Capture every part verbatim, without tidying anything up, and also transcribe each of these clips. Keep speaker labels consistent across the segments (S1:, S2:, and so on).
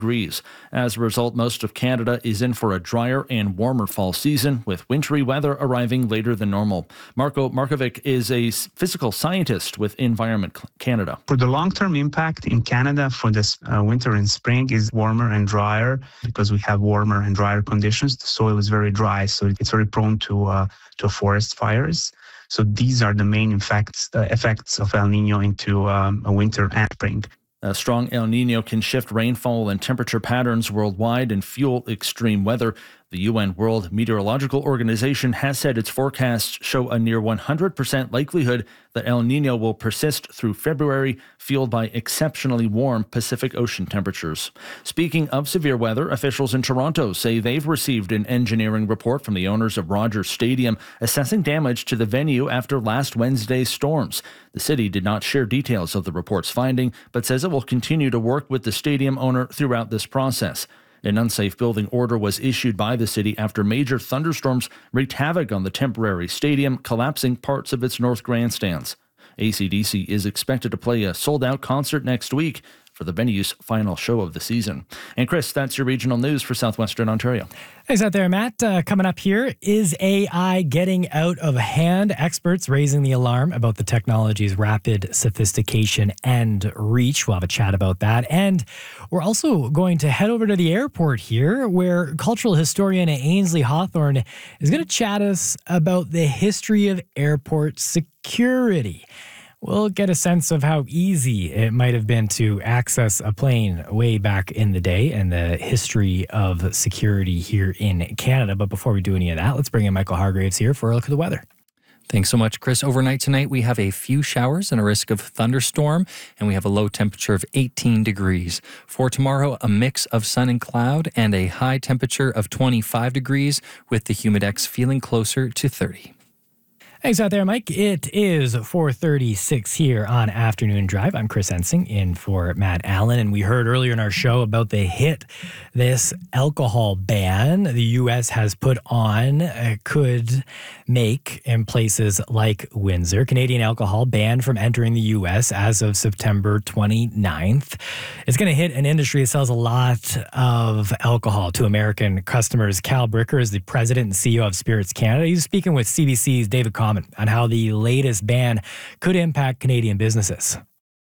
S1: degrees. As a result, most of Canada is in for a drier and warmer fall season, with wintry weather arriving later than normal. Marco Markovic is a physical scientist with Environment Canada.
S2: For the long-term impact in Canada for this uh, winter and spring is warmer and drier because we have warmer and drier conditions. The soil is very dry, so it's very prone to uh, to forest fires. So these are the main effects uh, effects of El Niño into um, a winter and spring.
S1: A strong El Niño can shift rainfall and temperature patterns worldwide and fuel extreme weather. The U N World Meteorological Organization has said its forecasts show a near one hundred percent likelihood that El Niño will persist through February, fueled by exceptionally warm Pacific Ocean temperatures. Speaking of severe weather, officials in Toronto say they've received an engineering report from the owners of Rogers Stadium assessing damage to the venue after last Wednesday's storms. The city did not share details of the report's finding, but says it will continue to work with the stadium owner throughout this process. An unsafe building order was issued by the city after major thunderstorms wreaked havoc on the temporary stadium, collapsing parts of its north grandstands. A C D C is expected to play a sold-out concert next week for the venue's final show of the season. And Chris, that's your regional news for Southwestern Ontario.
S3: Thanks out there, Matt. Uh, coming up here, is A I getting out of hand? Experts raising the alarm about the technology's rapid sophistication and reach. We'll have a chat about that. And we're also going to head over to the airport here, where cultural historian Ainsley Hawthorne is going to chat us about the history of airport security. We'll get a sense of how easy it might have been to access a plane way back in the day and the history of security here in Canada. But before we do any of that, let's bring in Michael Hargraves here for a look at the weather.
S4: Thanks so much, Chris. Overnight tonight, we have a few showers and a risk of thunderstorm, and we have a low temperature of eighteen degrees. For tomorrow, a mix of sun and cloud and a high temperature of twenty-five degrees, with the humidex feeling closer to thirty.
S3: Thanks out there, Mike. It is four thirty-six here on Afternoon Drive. I'm Chris Ensing in for Matt Allen, and we heard earlier in our show about the hit this alcohol ban the U S has put on uh, could make in places like Windsor. Canadian alcohol banned from entering the U S as of September twenty-ninth. It's going to hit an industry that sells a lot of alcohol to American customers. Cal Bricker is the president and C E O of Spirits Canada. He's speaking with C B C's David Common on how the latest ban could impact Canadian businesses.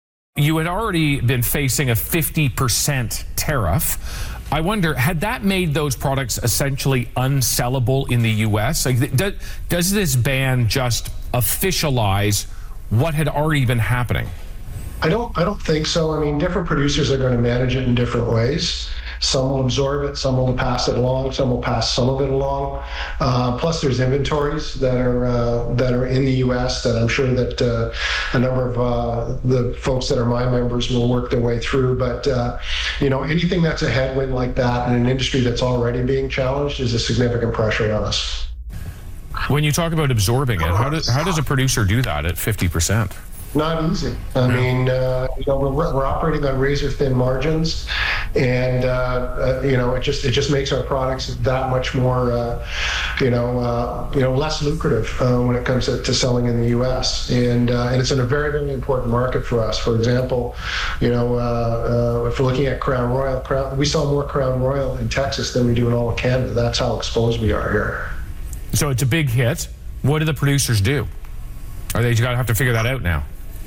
S5: You had already been facing a fifty percent tariff. I wonder, had that made those products essentially unsellable in the U S? Like, does, does this ban just officialize what had already been happening?
S6: I don't, I don't think so. I mean, different producers are going to manage it in different ways. Some will absorb it, some will pass it along, some will pass some of it along. Uh, plus, there's inventories that are uh, that are in the U S that I'm sure that uh, a number of uh, the folks that are my members will work their way through. But uh, you know, anything that's a headwind like that in an industry that's already being challenged is a significant pressure on us.
S5: When you talk about absorbing it, how does how does a producer do that at fifty percent?
S6: Not easy. I mean, uh, you know, we're, we're operating on razor thin margins, and uh, uh, you know, it just it just makes our products that much more, uh, you know, uh, you know, less lucrative uh, when it comes to, to selling in the U S And uh, and it's in a very very important market for us. For example, you know, uh, uh, if we're looking at Crown Royal, Crown, we sell more Crown Royal in Texas than we do in all of Canada. That's how exposed we are here.
S5: So it's a big hit. What do the producers do? Are they got to have to figure that out now?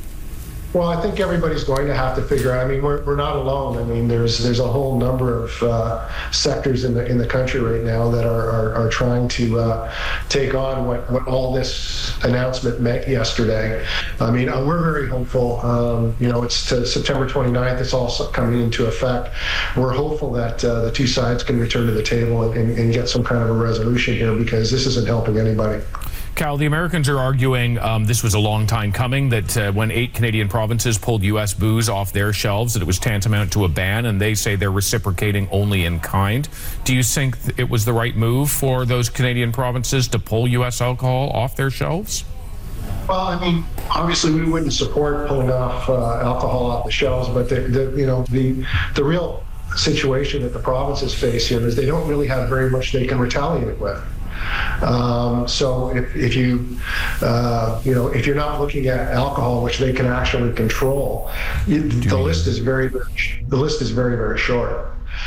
S6: Well, I think everybody's going to have to figure out. I mean, we're we're not alone. I mean, there's there's a whole number of uh, sectors in the in the country right now that are are, are trying to uh, take on what, what all this announcement meant yesterday. I mean, uh, we're very hopeful. Um, you know, it's to September twenty-ninth. It's all coming into effect. We're hopeful that uh, the two sides can return to the table and, and, and get some kind of a resolution here, because this isn't helping anybody.
S5: Cal, the Americans are arguing um, this was a long time coming, that uh, when eight Canadian provinces pulled U S booze off their shelves, that it was tantamount to a ban, and they say they're reciprocating only in kind. Do you think it was the right move for those Canadian provinces to pull U S alcohol off their shelves?
S6: Well, I mean, obviously we wouldn't support pulling off uh, alcohol off the shelves, but the, the you know the the real situation that the provinces face here is they don't really have very much they can retaliate with. Um, so if, if you, uh, you know, if you're not looking at alcohol, which they can actually control, you, the list is very, very, the list is very, very short.